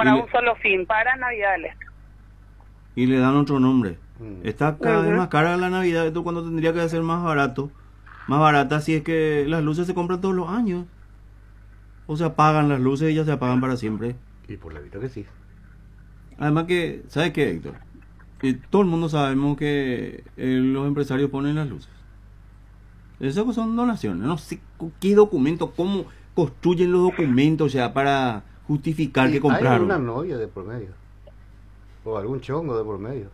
para un solo fin, para Navidad del Este. Y le dan otro nombre. Está cada vez más cara la Navidad, esto cuando tendría que ser más barato. Más barata si es que las luces se compran todos los años. O se apagan las luces y ya se apagan para siempre. Y por la vida que sí. Además que, ¿sabes qué, Héctor? Todo el mundo sabemos que los empresarios ponen las luces. Eso son donaciones. No sé qué documento, cómo construyen los documentos, o sea, para justificar que compraron. Hay alguna novia de por medio. O algún chongo de por medio.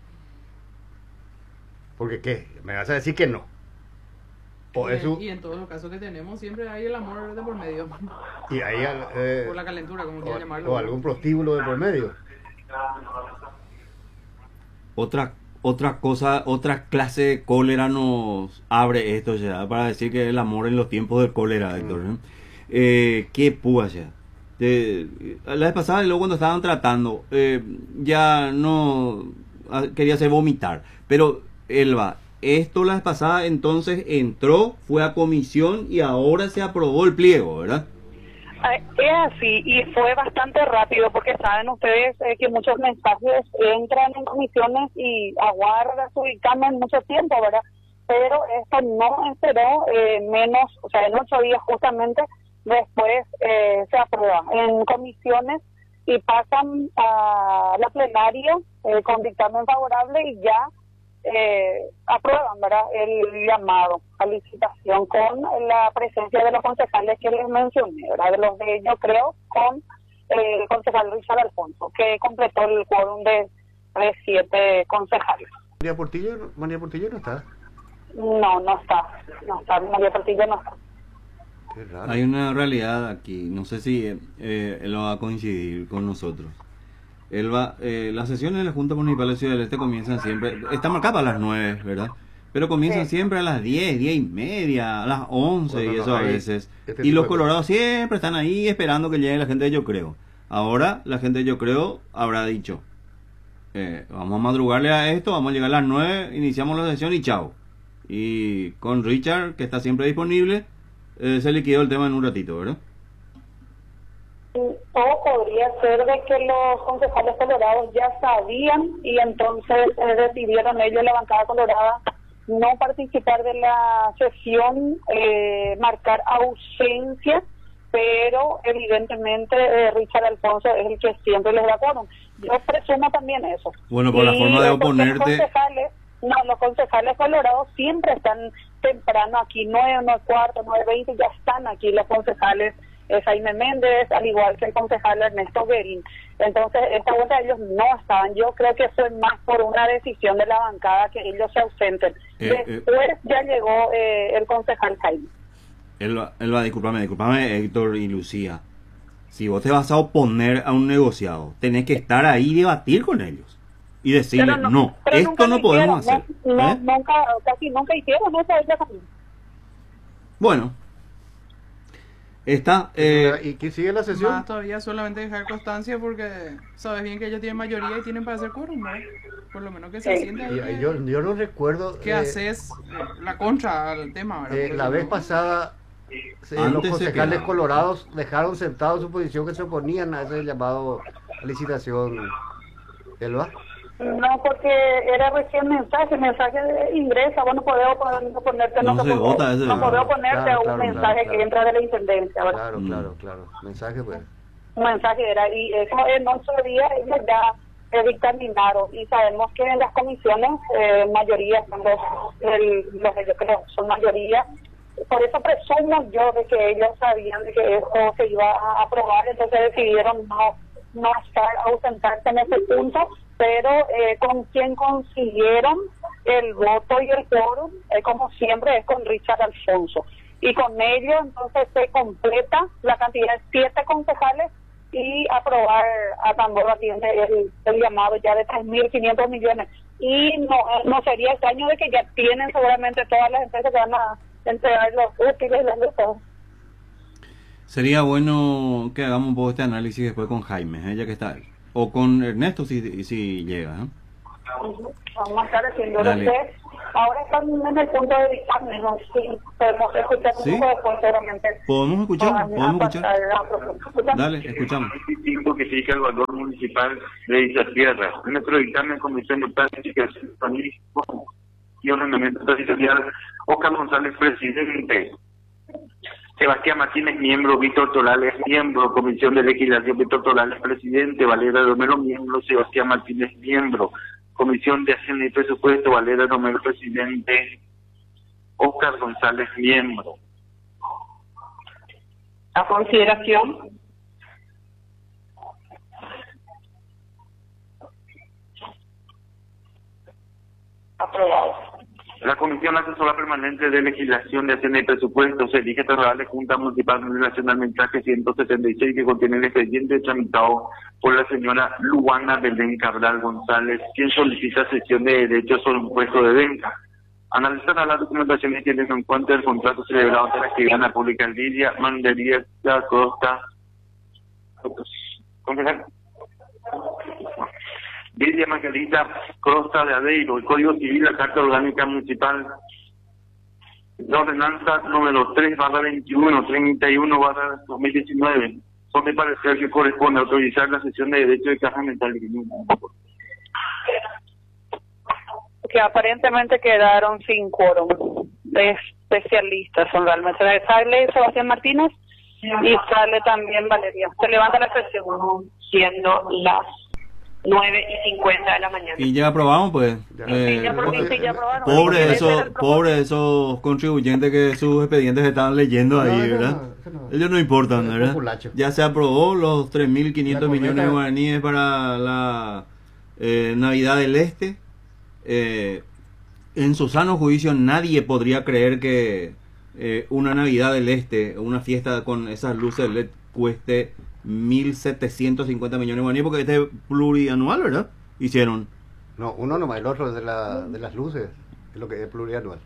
Porque ¿qué? ¿Me vas a decir que no? O eso, y en todos los casos que tenemos siempre hay el amor de por medio. Y hay por la calentura, como quieran llamarlo. O algún prostíbulo de por medio. Otra cosa, otra clase de cólera nos abre esto ya, para decir que el amor en los tiempos del cólera, Héctor, ¿no? Qué púa ya. La vez pasada, luego cuando estaban tratando, ya no quería hacer vomitar, pero Elba, esto la vez pasada entonces entró, fue a comisión y ahora se aprobó el pliego, ¿verdad? Es así, y fue bastante rápido, porque saben ustedes que muchos mensajes entran en comisiones y aguardan su dictamen mucho tiempo, ¿verdad? Pero esto no esperó menos, o sea, en 8 días justamente después se aprueba en comisiones y pasan a la plenaria con dictamen favorable y ya aprueban, ¿verdad?, el llamado a licitación con la presencia de los concejales que les mencioné, ¿verdad?, de los de ellos creo con el concejal Richard Alfonso, que completó el quórum de 7 concejales. María Portillo no está. No está, María Portillo no está. Qué raro. Hay una realidad aquí, no sé si él va a coincidir con nosotros. Las sesiones de la Junta Municipal de Ciudad del Este comienzan siempre, está marcada para las 9, ¿verdad? Pero comienzan siempre a las 10, 10 y media, a las 11 y eso a veces. Y los colorados siempre están ahí esperando que llegue la gente de Yo Creo. Ahora la gente de Yo Creo habrá dicho, vamos a madrugarle a esto, vamos a llegar a las 9, iniciamos la sesión y chao. Y con Richard, que está siempre disponible, se liquidó el tema en un ratito, ¿verdad? O podría ser de que los concejales colorados ya sabían y entonces decidieron ellos, la bancada colorada, no participar de la sesión, marcar ausencia, pero evidentemente Richard Alfonso es el que siempre les da quórum. Yo presumo también eso. Bueno, por la forma de oponerte... Los concejales colorados siempre están temprano aquí, 9, 9:15, 9:20, ya están aquí los concejales. Jaime Méndez, al igual que el concejal Ernesto Guerín. Entonces, esta vuelta ellos no estaban. Yo creo que fue más por una decisión de la bancada que ellos se ausenten. Después ya llegó el concejal Jaime. Elba, discúlpame, Héctor y Lucía. Si vos te vas a oponer a un negociado, tenés que estar ahí y debatir con ellos. Y decirle, esto no podemos hacer. Casi nunca hicieron eso ellos también. Bueno. ¿Y quién sigue la sesión? Más todavía solamente dejar constancia porque sabes bien que ellos tienen mayoría y tienen para hacer quórum, ¿no? Por lo menos que se sienta ahí. Yo no recuerdo... ¿Qué haces la contra al tema, ¿verdad? La vez pasada, los concejales colorados dejaron sentados su posición que se oponían a ese llamado a licitación. ¿Elba? No, porque era recién mensaje de ingresa, bueno, podemos ponerte, no podemos ponerte a un mensaje que entra de la intendencia, ¿verdad? Claro, mensaje pues. Un mensaje era, y eso en 8 días ellos ya dictaminaron, y sabemos que en las comisiones mayoría son los que yo creo son mayoría, por eso presumo yo de que ellos sabían de que eso se iba a aprobar, entonces decidieron no ausentarse en ese punto, pero con quien consiguieron el voto y el quórum, como siempre, es con Richard Alfonso. Y con ello, entonces, se completa la cantidad de 7 concejales y aprobar a tambor batiente el llamado ya de 3.500 millones. Y no sería extraño de que ya tienen seguramente todas las empresas que van a entregar los útiles y las luces. Sería bueno que hagamos un poco este análisis después con Jaime, ya que está, o con Ernesto si llega. Vamos a estar haciendo ahora están en el punto de dictamen, no sé si podemos escuchar un poco después, seguramente. Podemos escuchar. Dale, escuchamos. Que se dice el valor municipal de dicha tierra. En nuestro dictamen, Comisión de Planificación y Ordenamiento Territorial, Oscar González, presidente. Sebastián Martínez, miembro. Víctor Torales, miembro. Comisión de Legislación, Víctor Torales, presidente. Valera Romero, miembro. Sebastián Martínez, miembro. Comisión de Hacienda y Presupuesto, Valera Romero, presidente. Oscar González, miembro. A consideración. Aprobado. La Comisión Asesora Permanente de Legislación de Hacienda y Presupuesto se elige a la Junta Municipal en relación al mensaje 176 que contiene el expediente tramitado por la señora Luana Belén Cabral González, quien solicita cesión de derechos sobre un puesto de venta. Analizará la documentación y teniendo en cuenta el contrato celebrado de la actividad pública Lidia Mandería Costa. Lidia Margarita Costa de Adeiro, el Código Civil, la Carta Orgánica Municipal, la ordenanza número 3/21, 31/2019, son de parecer que corresponde autorizar la cesión de derechos de caja mental. Que aparentemente quedaron sin quórum de especialistas, son realmente. Sale Sebastián Martínez y sale también Valeria. Se levanta la sesión siendo las 9:50 de la mañana. Y ya aprobamos, pues. Ya aprobaron. Pobre esos contribuyentes que sus expedientes estaban leyendo ahí, ¿verdad? Ellos no importan, ¿verdad? Ya se aprobó los 3.500 millones de guaraníes para la Navidad del Este. En su sano juicio nadie podría creer que una Navidad del Este, una fiesta con esas luces LED cueste 1.750 millones de guaraníes, porque este es plurianual, ¿verdad? Hicieron. No, uno nomás, el otro de las luces, es lo que es plurianual.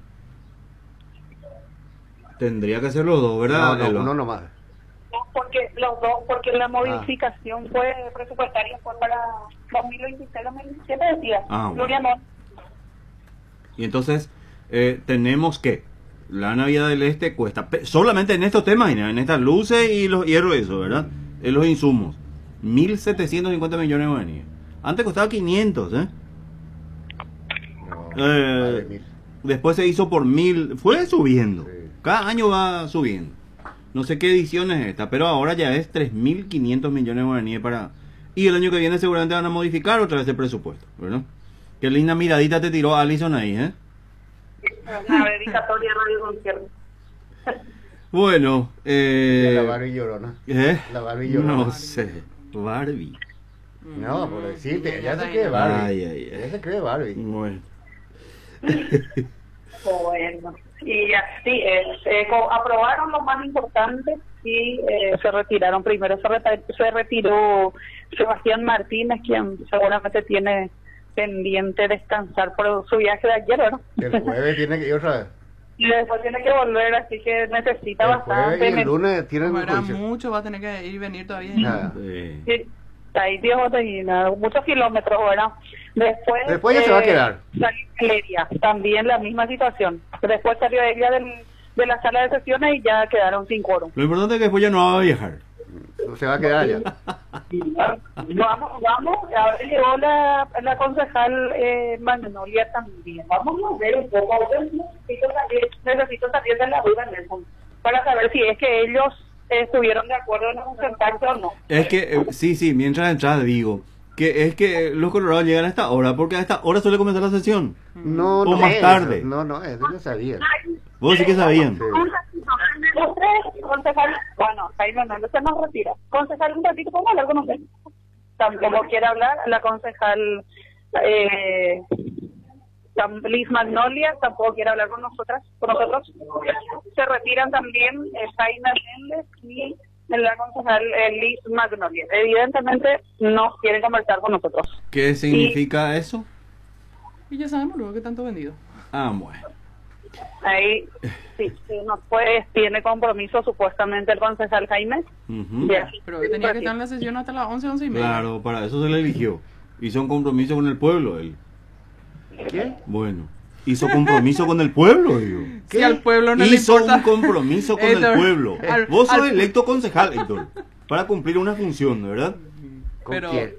Tendría que ser los dos, ¿verdad? No, uno nomás. No, porque los dos, porque la modificación fue presupuestaria, fue para 2026-2027, decía, plurianual. Y entonces, tenemos que la Navidad del Este cuesta, solamente en estos temas, en estas luces y los hierros, eso, ¿verdad? En los insumos, 1.750 millones de guaraníes. Antes costaba 500, después se hizo por 1.000, fue subiendo. Sí. Cada año va subiendo. No sé qué edición es esta, pero ahora ya es 3.500 millones de guaraníes para... Y el año que viene seguramente van a modificar otra vez el presupuesto, ¿verdad? Qué linda miradita te tiró Alison ahí, Una dedicatoria Radio Concierto. Bueno, la Barbie llorona. La Barbie llorona. No sé, Barbie. No, por decirte, ella se cree Barbie. Ella se cree Barbie. Bueno. Bueno, y así aprobaron lo más importante y se retiraron. Primero se retiró Sebastián Martínez, quien seguramente tiene pendiente descansar por su viaje de ayer, ¿verdad? El jueves tiene que ir otra vez. Y después tiene que volver, así que necesita bastante. El lunes tiene mucho, va a tener que ir y venir todavía. Sí, ahí 10 horas y nada, muchos kilómetros, ¿verdad? Después ya se va a quedar. Salió Valeria, también la misma situación. Después salió ella de la sala de sesiones y ya quedaron sin quórum. Lo importante es que después ya no va a viajar. Se va a quedar allá. Vamos, ahora llegó la concejal Magnolia también. Vamos a ver un poco, necesito salir de la duda, Nelson, para saber si es que ellos estuvieron de acuerdo en concertarse o no. Es que, sí, mientras entras digo, que es que los colorados llegan a esta hora, porque a esta hora suele comenzar la sesión. No, o más tarde. Eso yo sabía. Vos sí que sabían. Sí. Los tres concejales, bueno, Jaime Hernández se nos retira. Concejal, un ratito, ¿podemos hablar con usted? Tampoco quiere hablar. La concejal Liz Magnolia tampoco quiere hablar con nosotros. Se retiran también Jaime Hernández y la concejal Liz Magnolia. Evidentemente no quieren conversar con nosotros. ¿Qué significa eso? Y ya sabemos luego que tanto vendido. Bueno. Ahí sí, tiene compromiso supuestamente el concejal Jaime. Pero tenía que estar en la sesión hasta las 11:30. Claro, para eso se le eligió. Hizo un compromiso con el pueblo él. ¿Qué? Bueno. Hizo compromiso con el pueblo, digo. Si al pueblo no le Hizo importa. un compromiso con Héctor, el pueblo. al- Vos sos al- electo concejal, Héctor, para cumplir una función, ¿verdad? ¿Con Pero quién?